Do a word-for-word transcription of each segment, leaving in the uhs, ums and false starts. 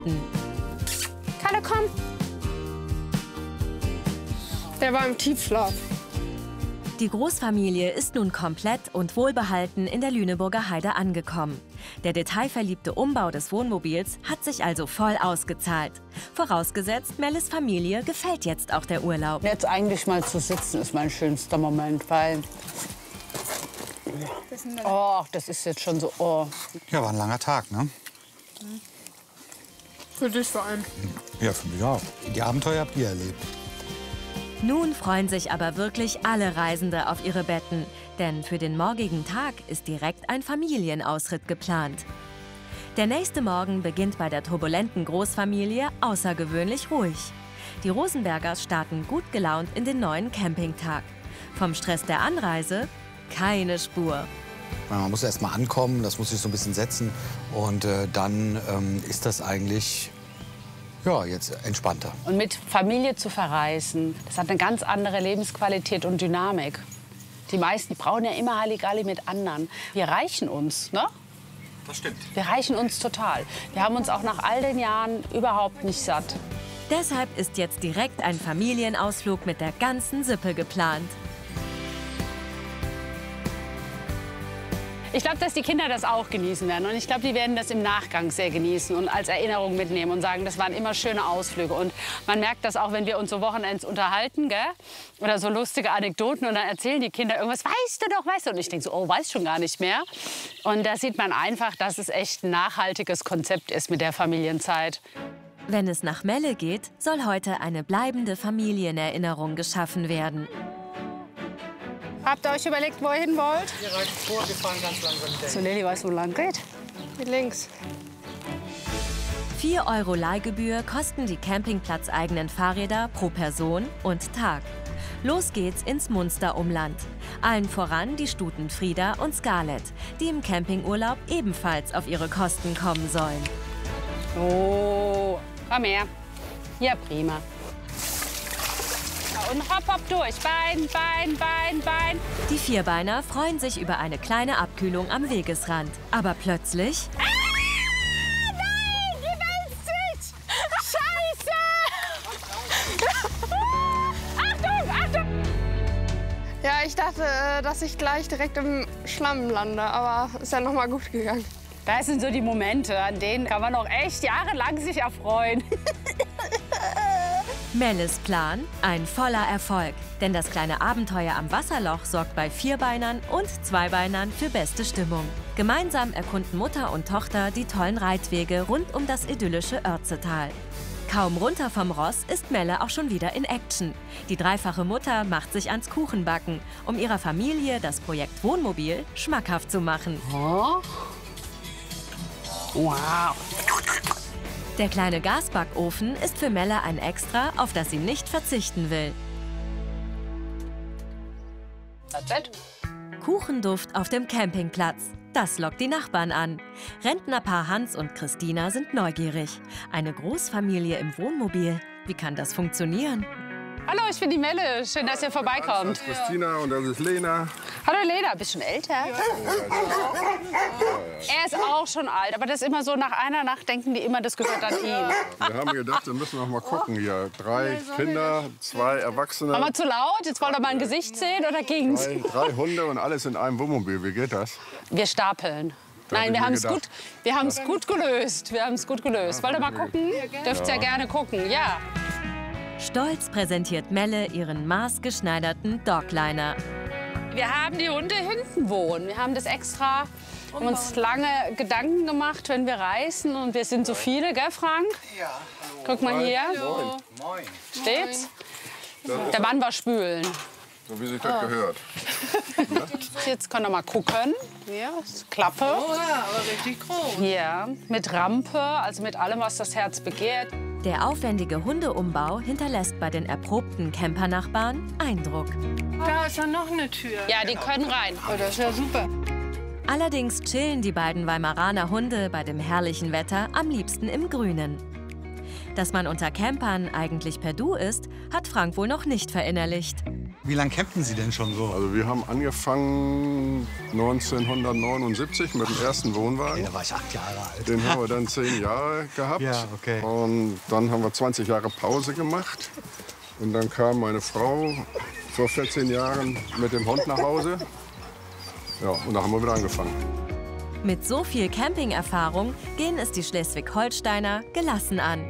Kalle, komm! Der war im Tiefschlaf. Die Großfamilie ist nun komplett und wohlbehalten in der Lüneburger Heide angekommen. Der detailverliebte Umbau des Wohnmobils hat sich also voll ausgezahlt. Vorausgesetzt, Melles Familie gefällt jetzt auch der Urlaub. Jetzt eigentlich mal zu sitzen ist mein schönster Moment, weil... Oh, das ist jetzt schon so... Oh. Ja, war ein langer Tag, ne? Für dich vor allem. Ja, für mich auch. Die Abenteuer habt ihr erlebt. Nun freuen sich aber wirklich alle Reisende auf ihre Betten. Denn für den morgigen Tag ist direkt ein Familienausritt geplant. Der nächste Morgen beginnt bei der turbulenten Großfamilie außergewöhnlich ruhig. Die Rosenbergers starten gut gelaunt in den neuen Campingtag. Vom Stress der Anreise keine Spur. Man muss erst mal ankommen, das muss sich so ein bisschen setzen. Und äh, dann ähm, ist das eigentlich... Ja, jetzt entspannter. Und mit Familie zu verreisen, das hat eine ganz andere Lebensqualität und Dynamik. Die meisten, die brauchen ja immer Halligalli mit anderen. Wir reichen uns, ne? Das stimmt. Wir reichen uns total. Wir haben uns auch nach all den Jahren überhaupt nicht satt. Deshalb ist jetzt direkt ein Familienausflug mit der ganzen Sippe geplant. Ich glaube, dass die Kinder das auch genießen werden. Und ich glaube, die werden das im Nachgang sehr genießen und als Erinnerung mitnehmen und sagen, das waren immer schöne Ausflüge. Und man merkt das auch, wenn wir uns so Wochenends unterhalten, gell? Oder so lustige Anekdoten. Und dann erzählen die Kinder irgendwas, weißt du doch, weißt du. Und ich denke so, oh, weiß schon gar nicht mehr. Und da sieht man einfach, dass es echt ein nachhaltiges Konzept ist mit der Familienzeit. Wenn es nach Melle geht, soll heute eine bleibende Familienerinnerung geschaffen werden. Habt ihr euch überlegt, wo ihr hin wollt? Wir reiten vor, wir fahren ganz langsam. So, Lilly, weißt du, wo lang geht? Hier links. vier Euro Leihgebühr kosten die campingplatzeigenen Fahrräder pro Person und Tag. Los geht's ins Munsterumland. Allen voran die Stuten Frieda und Scarlett, die im Campingurlaub ebenfalls auf ihre Kosten kommen sollen. Oh, komm her. Ja, prima. Und hopp, hopp durch. Bein, Bein, Bein, Bein. Die Vierbeiner freuen sich über eine kleine Abkühlung am Wegesrand. Aber plötzlich... Ah, nein, die wälzt sich! Scheiße! Achtung, Achtung! Ja, ich dachte, äh, dass ich gleich direkt im Schlamm lande, aber ist ja noch mal gut gegangen. Das sind so die Momente, an denen kann man noch echt jahrelang sich erfreuen. Melles Plan, ein voller Erfolg. Denn das kleine Abenteuer am Wasserloch sorgt bei Vierbeinern und Zweibeinern für beste Stimmung. Gemeinsam erkunden Mutter und Tochter die tollen Reitwege rund um das idyllische Oertzetal. Kaum runter vom Ross ist Melle auch schon wieder in Action. Die dreifache Mutter macht sich ans Kuchenbacken, um ihrer Familie das Projekt Wohnmobil schmackhaft zu machen. Oh. Wow. Der kleine Gasbackofen ist für Melle ein Extra, auf das sie nicht verzichten will. Das Bett? Kuchenduft auf dem Campingplatz. Das lockt die Nachbarn an. Rentnerpaar Hans und Christina sind neugierig. Eine Großfamilie im Wohnmobil. Wie kann das funktionieren? Hallo, ich bin die Melle. Schön, dass ihr vorbeikommt. Das ist Christina und das ist Lena. Hallo Lena, bist schon älter? Ja. Er ist auch schon alt, aber das ist immer so, nach einer Nacht denken die immer, das gehört an ihn. Wir haben gedacht, wir müssen noch mal gucken hier. Drei Kinder, zwei Erwachsene. War mal zu laut? Jetzt wollt ihr mal ein Gesicht sehen oder gegen's? Drei, drei Hunde und alles in einem Wohnmobil. Wie geht das? Wir stapeln. Da hab Nein, ich wir mir haben es gedacht. gut, wir haben es gut gelöst. Wir haben es gut gelöst. Wollt ihr mal gucken? Dürft ihr ja gerne gucken, ja. Stolz präsentiert Melle ihren maßgeschneiderten Dogliner. Wir haben die Hunde hinten wohnen. Wir haben das extra, haben uns lange Gedanken gemacht, wenn wir reisen. Und wir sind so viele, gell, Frank? Ja. Guck mal hier. Moin. Moin. Steht's? Der Mann war spülen. So wie sich das gehört. Jetzt könnt ihr mal gucken. Hier, Klappe. Oh ja, aber richtig groß. Hier, mit Rampe, also mit allem, was das Herz begehrt. Der aufwendige Hundeumbau hinterlässt bei den erprobten Campernachbarn Eindruck. Da ist ja noch eine Tür. Ja, die können rein. Oh, das ist ja super. Allerdings chillen die beiden Weimaraner Hunde bei dem herrlichen Wetter am liebsten im Grünen. Dass man unter Campern eigentlich per Du ist, hat Frank wohl noch nicht verinnerlicht. Wie lange campen Sie denn schon so? Also wir haben angefangen neunzehnhundertneunundsiebzig mit dem ersten Wohnwagen. Da war ich acht Jahre alt. Den haben wir dann zehn Jahre gehabt. Ja, okay. Und dann haben wir zwanzig Jahre Pause gemacht. Und dann kam meine Frau vor vierzehn Jahren mit dem Hund nach Hause. Ja, und da haben wir wieder angefangen. Mit so viel Camping-Erfahrung gehen es die Schleswig-Holsteiner gelassen an.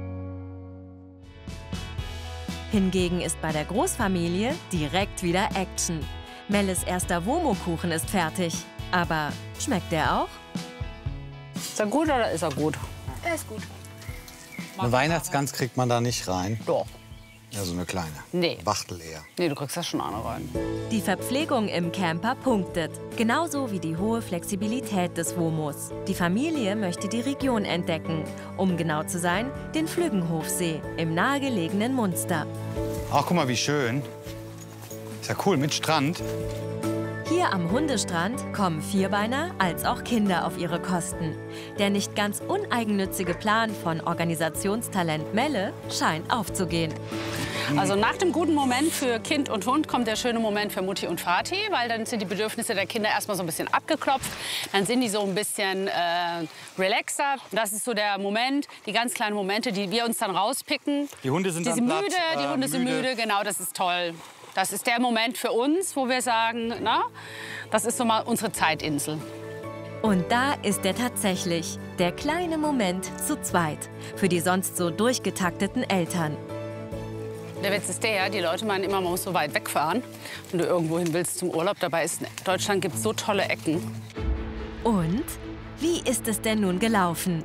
Hingegen ist bei der Großfamilie direkt wieder Action. Melles erster Womo-Kuchen ist fertig. Aber schmeckt der auch? Ist er gut oder ist er gut? Er ist gut. Eine Weihnachtsgans kriegt man da nicht rein. Doch. Ja, so eine kleine. Nee. Wachtel eher. Nee, du kriegst das schon eine rein. Die Verpflegung im Camper punktet. Genauso wie die hohe Flexibilität des Womos. Die Familie möchte die Region entdecken. Um genau zu sein, den Flüggenhofsee im nahegelegenen Munster. Ach, guck mal, wie schön. Ist ja cool, mit Strand. Hier am Hundestrand kommen Vierbeiner als auch Kinder auf ihre Kosten. Der nicht ganz uneigennützige Plan von Organisationstalent Melle scheint aufzugehen. Also nach dem guten Moment für Kind und Hund kommt der schöne Moment für Mutti und Vati, weil dann sind die Bedürfnisse der Kinder erstmal so ein bisschen abgeklopft. Dann sind die so ein bisschen äh, relaxer. Das ist so der Moment, die ganz kleinen Momente, die wir uns dann rauspicken. Die Hunde sind die dann sind platt, müde, die äh, Hunde sind müde. müde, genau, das ist toll. Das ist der Moment für uns, wo wir sagen, na, das ist so mal unsere Zeitinsel. Und da ist er tatsächlich, der kleine Moment zu zweit, für die sonst so durchgetakteten Eltern. Der Witz ist der, die Leute meinen immer, man muss so weit wegfahren, wenn du irgendwo hin willst zum Urlaub. Dabei ist in Deutschland gibt es so tolle Ecken. Und wie ist es denn nun gelaufen?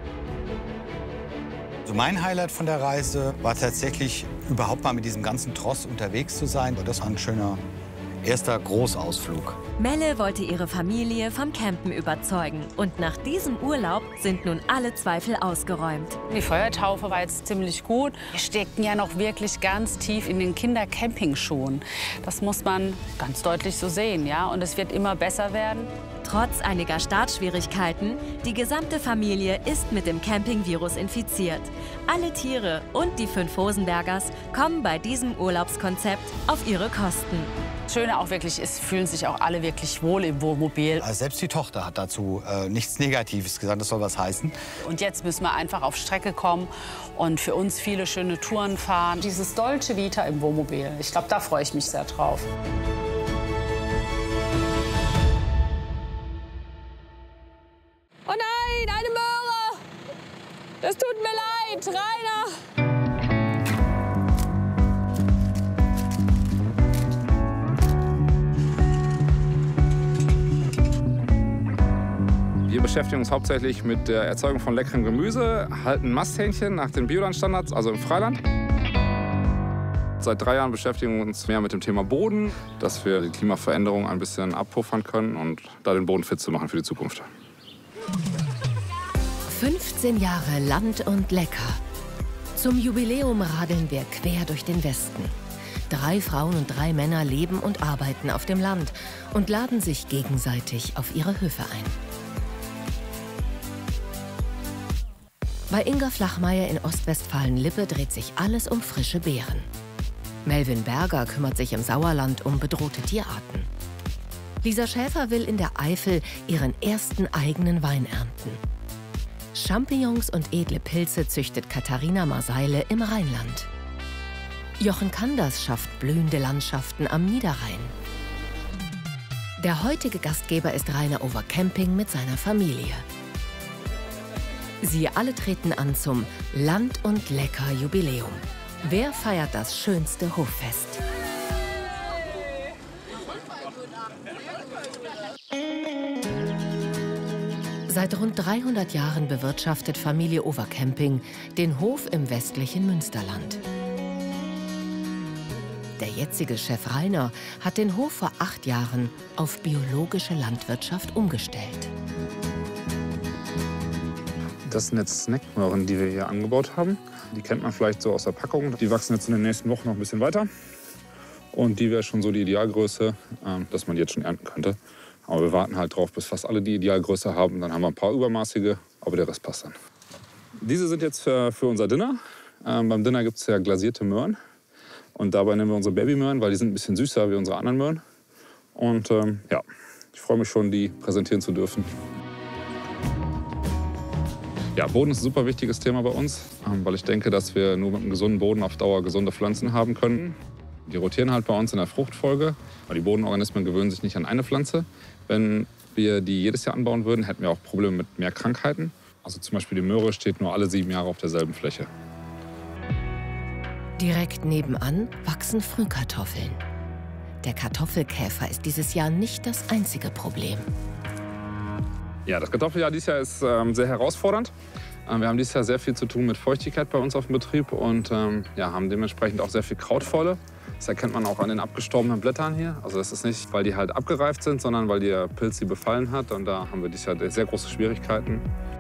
So mein Highlight von der Reise war tatsächlich, überhaupt mal mit diesem ganzen Tross unterwegs zu sein. Das war ein schöner erster Großausflug. Melle wollte ihre Familie vom Campen überzeugen. Und nach diesem Urlaub sind nun alle Zweifel ausgeräumt. Die Feuertaufe war jetzt ziemlich gut. Wir steckten ja noch wirklich ganz tief in den Kindercampingschuhen. Das muss man ganz deutlich so sehen, ja. Und es wird immer besser werden. Trotz einiger Startschwierigkeiten, die gesamte Familie ist mit dem Campingvirus infiziert. Alle Tiere und die fünf Hosenbergers kommen bei diesem Urlaubskonzept auf ihre Kosten. Das Schöne auch wirklich ist, fühlen sich auch alle wirklich wohl im Wohnmobil. Also selbst die Tochter hat dazu äh, nichts Negatives gesagt, das soll was heißen. Und jetzt müssen wir einfach auf Strecke kommen und für uns viele schöne Touren fahren. Dieses Dolce Vita im Wohnmobil, ich glaube, da freue ich mich sehr drauf. Oh nein, eine Möhre! Das tut mir leid, Rainer! Wir beschäftigen uns hauptsächlich mit der Erzeugung von leckerem Gemüse, halten Masthähnchen nach den Biolandstandards, also im Freiland. Seit drei Jahren beschäftigen wir uns mehr mit dem Thema Boden, dass wir die Klimaveränderung ein bisschen abpuffern können und da den Boden fit zu machen für die Zukunft. fünfzehn Jahre Land und Lecker. Zum Jubiläum radeln wir quer durch den Westen. Drei Frauen und drei Männer leben und arbeiten auf dem Land und laden sich gegenseitig auf ihre Höfe ein. Bei Inga Flachmeier in Ostwestfalen-Lippe dreht sich alles um frische Beeren. Melvin Berger kümmert sich im Sauerland um bedrohte Tierarten. Lisa Schäfer will in der Eifel ihren ersten eigenen Wein ernten. Champignons und edle Pilze züchtet Katharina Marseille im Rheinland. Jochen Kanders schafft blühende Landschaften am Niederrhein. Der heutige Gastgeber ist Rainer Overcamping mit seiner Familie. Sie alle treten an zum Land und Lecker Jubiläum. Wer feiert das schönste Hoffest? Seit rund dreihundert Jahren bewirtschaftet Familie Overcamping den Hof im westlichen Münsterland. Der jetzige Chef Rainer hat den Hof vor acht Jahren auf biologische Landwirtschaft umgestellt. Das sind jetzt Snackmöhren, die wir hier angebaut haben. Die kennt man vielleicht so aus der Packung. Die wachsen jetzt in den nächsten Wochen noch ein bisschen weiter. Und die wäre schon so die Idealgröße, dass man die jetzt schon ernten könnte. Aber wir warten halt drauf, bis fast alle die Idealgröße haben. Dann haben wir ein paar übermaßige, aber der Rest passt dann. Diese sind jetzt für, für unser Dinner. Ähm, beim Dinner gibt es ja glasierte Möhren. Und dabei nehmen wir unsere Babymöhren, weil die sind ein bisschen süßer wie unsere anderen Möhren. Und ähm, ja, ich freue mich schon, die präsentieren zu dürfen. Ja, Boden ist ein super wichtiges Thema bei uns, ähm, weil ich denke, dass wir nur mit einem gesunden Boden auf Dauer gesunde Pflanzen haben können. Die rotieren halt bei uns in der Fruchtfolge, weil die Bodenorganismen gewöhnen sich nicht an eine Pflanze. Wenn wir die jedes Jahr anbauen würden, hätten wir auch Probleme mit mehr Krankheiten. Also zum Beispiel die Möhre steht nur alle sieben Jahre auf derselben Fläche. Direkt nebenan wachsen Frühkartoffeln. Der Kartoffelkäfer ist dieses Jahr nicht das einzige Problem. Ja, das Kartoffeljahr dieses Jahr ist ähm, sehr herausfordernd. Ähm, wir haben dieses Jahr sehr viel zu tun mit Feuchtigkeit bei uns auf dem Betrieb und ähm, ja, haben dementsprechend auch sehr viel Krautfäule. Das erkennt man auch an den abgestorbenen Blättern hier. Also das ist nicht, weil die halt abgereift sind, sondern weil der Pilz sie befallen hat. Und da haben wir dieses Jahr sehr große Schwierigkeiten.